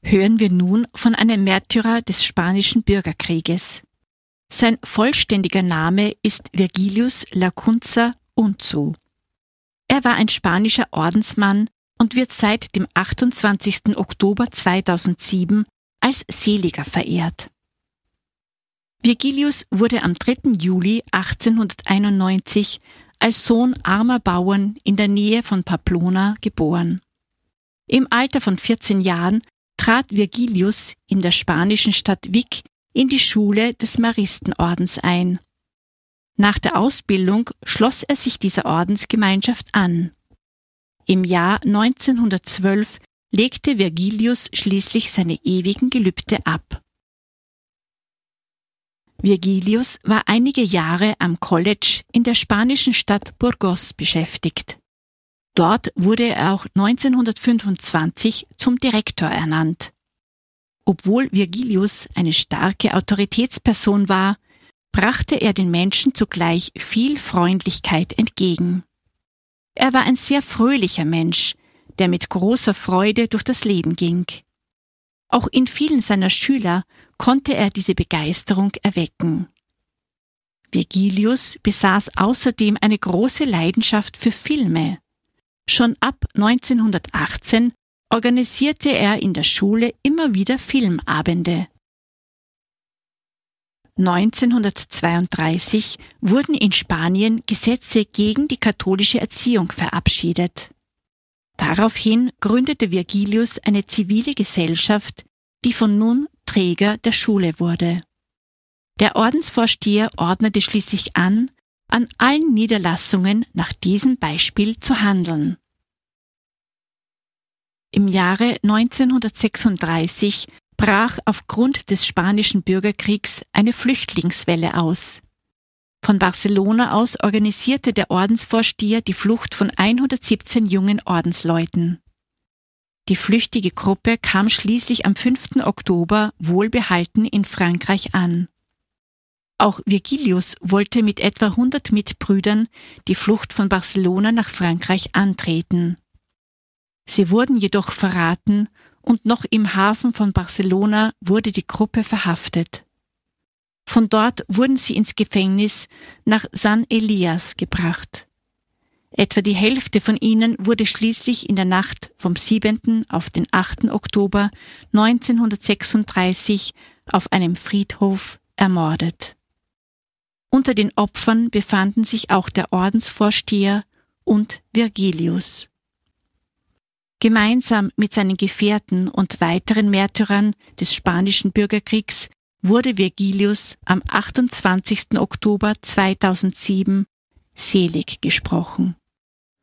hören wir nun von einem Märtyrer des Spanischen Bürgerkrieges. Sein vollständiger Name ist Virgilius Lacunza Unzu. Er war ein spanischer Ordensmann und wird seit dem 28. Oktober 2007 als Seliger verehrt. Virgilius wurde am 3. Juli 1891 als Sohn armer Bauern in der Nähe von Pamplona geboren. Im Alter von 14 Jahren trat Virgilius in der spanischen Stadt Vic in die Schule des Maristenordens ein. Nach der Ausbildung schloss er sich dieser Ordensgemeinschaft an. Im Jahr 1912 legte Virgilius schließlich seine ewigen Gelübde ab. Virgilius war einige Jahre am College in der spanischen Stadt Burgos beschäftigt. Dort wurde er auch 1925 zum Direktor ernannt. Obwohl Virgilius eine starke Autoritätsperson war, brachte er den Menschen zugleich viel Freundlichkeit entgegen. Er war ein sehr fröhlicher Mensch, der mit großer Freude durch das Leben ging. Auch in vielen seiner Schüler konnte er diese Begeisterung erwecken. Virgilius besaß außerdem eine große Leidenschaft für Filme. Schon ab 1918 organisierte er in der Schule immer wieder Filmabende. 1932 wurden in Spanien Gesetze gegen die katholische Erziehung verabschiedet. Daraufhin gründete Virgilius eine zivile Gesellschaft, die von nun Träger der Schule wurde. Der Ordensvorsteher ordnete schließlich an allen Niederlassungen nach diesem Beispiel zu handeln. Im Jahre 1936 brach aufgrund des Spanischen Bürgerkriegs eine Flüchtlingswelle aus. Von Barcelona aus organisierte der Ordensvorsteher die Flucht von 117 jungen Ordensleuten. Die flüchtige Gruppe kam schließlich am 5. Oktober wohlbehalten in Frankreich an. Auch Virgilius wollte mit etwa 100 Mitbrüdern die Flucht von Barcelona nach Frankreich antreten. Sie wurden jedoch verraten und noch im Hafen von Barcelona wurde die Gruppe verhaftet. Von dort wurden sie ins Gefängnis nach San Elias gebracht. Etwa die Hälfte von ihnen wurde schließlich in der Nacht vom 7. auf den 8. Oktober 1936 auf einem Friedhof ermordet. Unter den Opfern befanden sich auch der Ordensvorsteher und Virgilius. Gemeinsam mit seinen Gefährten und weiteren Märtyrern des Spanischen Bürgerkriegs wurde Virgilius am 28. Oktober 2007 selig gesprochen.